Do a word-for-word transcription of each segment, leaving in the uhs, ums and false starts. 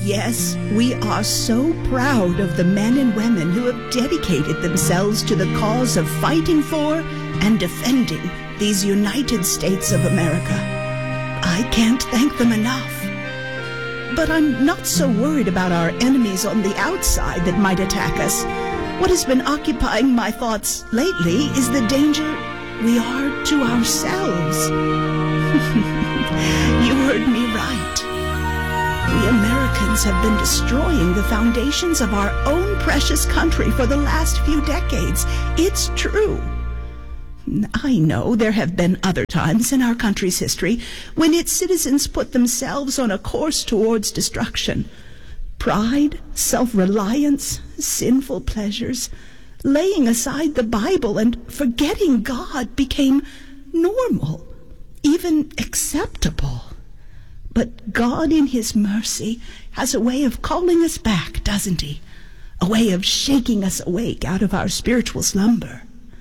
Yes, we are so proud of the men and women who have dedicated themselves to the cause of fighting for and defending these United States of America. I can't thank them enough. But I'm not so worried about our enemies on the outside that might attack us. What has been occupying my thoughts lately is the danger we are to ourselves. You heard me right. We Americans have been destroying the foundations of our own precious country for the last few decades. It's true. I know there have been other times in our country's history when its citizens put themselves on a course towards destruction. Pride, self-reliance, sinful pleasures, laying aside the Bible and forgetting God became normal, even acceptable. But God in His mercy has a way of calling us back, doesn't He? A way of shaking us awake out of our spiritual slumber.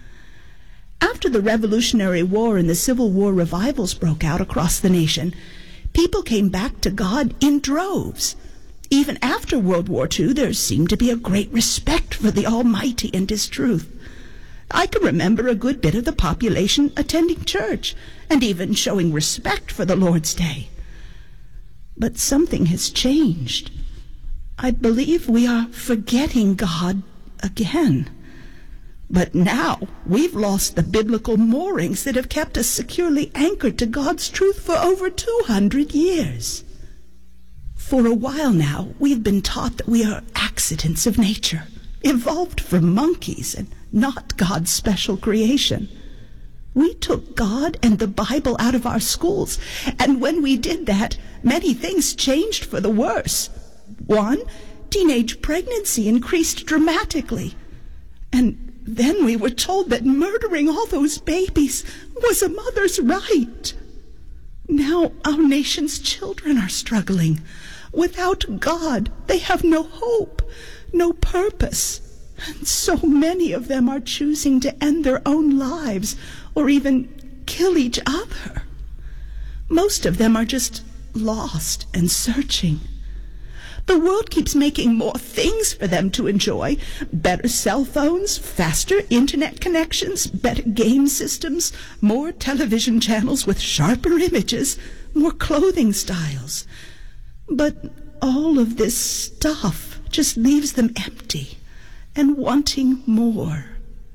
After the Revolutionary War and the Civil War revivals broke out across the nation, people came back to God in droves. Even after World War Two, there seemed to be a great respect for the Almighty and His truth. I can remember a good bit of the population attending church and even showing respect for the Lord's Day. But something has changed. I believe we are forgetting God again. But now we've lost the biblical moorings that have kept us securely anchored to God's truth for over two hundred years. For a while now, we've been taught that we are accidents of nature, evolved from monkeys and not God's special creation. We took God and the Bible out of our schools, and when we did that, many things changed for the worse. One, teenage pregnancy increased dramatically. And then we were told that murdering all those babies was a mother's right. Now our nation's children are struggling. Without God, they have no hope, no purpose. And so many of them are choosing to end their own lives or even kill each other. Most of them are just lost and searching. The world keeps making more things for them to enjoy. Better cell phones, faster internet connections, better game systems, more television channels with sharper images, more clothing styles. But all of this stuff just leaves them empty and wanting more.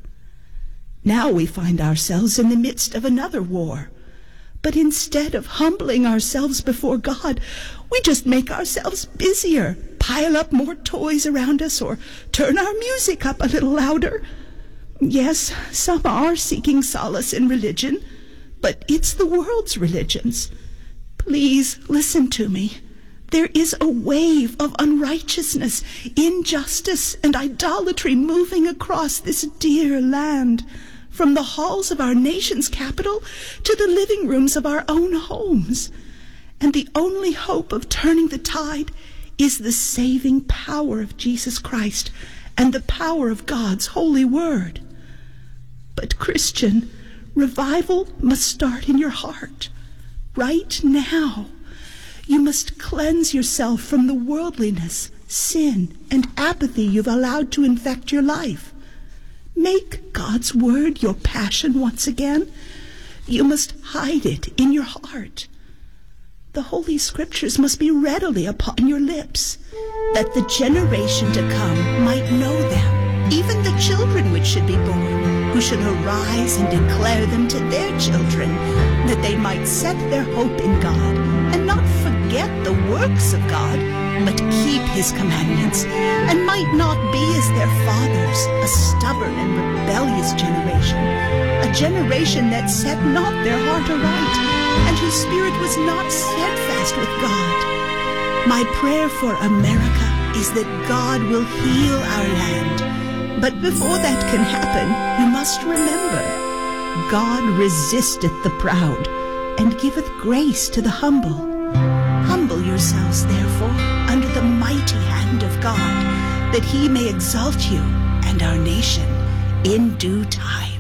Now we find ourselves in the midst of another war. But instead of humbling ourselves before God, we just make ourselves busier, pile up more toys around us, or turn our music up a little louder. Yes, some are seeking solace in religion, but it's the world's religions. Please listen to me. There is a wave of unrighteousness, injustice, and idolatry moving across this dear land, from the halls of our nation's capital to the living rooms of our own homes. And the only hope of turning the tide is the saving power of Jesus Christ and the power of God's holy word. But Christian, revival must start in your heart, right now. You must cleanse yourself from the worldliness, sin, and apathy you've allowed to infect your life. Make God's word your passion once again. You must hide it in your heart. The Holy Scriptures must be readily upon your lips, that the generation to come might know them, even the children which should be born, who should arise and declare them to their children, that they might set their hope in God, and not forget the works of God, but keep His commandments, and might not be as their fathers, a stubborn and rebellious generation, a generation that set not their heart aright, and whose spirit was not steadfast with God. My prayer for America is that God will heal our land. But before that can happen, you must remember, God resisteth the proud, and giveth grace to the humble. Humble yourselves, therefore, under the mighty hand of God, that He may exalt you and our nation in due time.